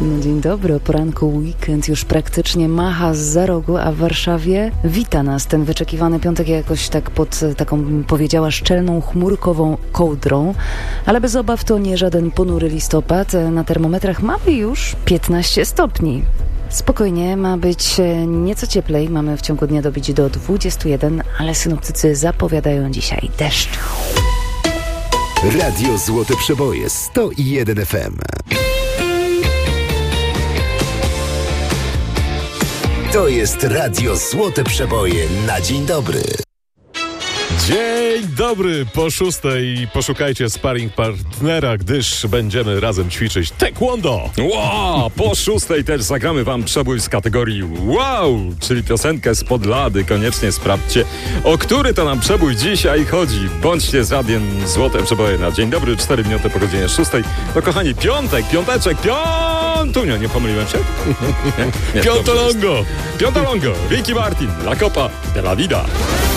No dzień dobry, o poranku weekend już praktycznie macha zza rogu, a w Warszawie wita nas ten wyczekiwany piątek jakoś tak pod taką, powiedziała, szczelną, chmurkową kołdrą. Ale bez obaw to nie żaden ponury listopad. Na termometrach mamy już 15 stopni. Spokojnie, ma być nieco cieplej. Mamy w ciągu dnia dobić do 21, ale synoptycy zapowiadają dzisiaj deszcz. Radio Złote Przeboje 101 FM. To jest Radio Złote Przeboje na dzień dobry. Dzień dobry, po 6:00 poszukajcie sparring partnera, gdyż będziemy razem ćwiczyć taekwondo. Wow, po 6:00 też zagramy wam przebój z kategorii wow, czyli piosenkę spod lady. Koniecznie sprawdźcie, o który to nam przebój dzisiaj chodzi. Bądźcie z Radiem Złote Przeboje na dzień dobry, 4 minuty po godzinie 6:00. No kochani, piąteczek, piątunio, nie pomyliłem się? Nie, Piątolongo! Ricky Martin, La Copa de la Vida.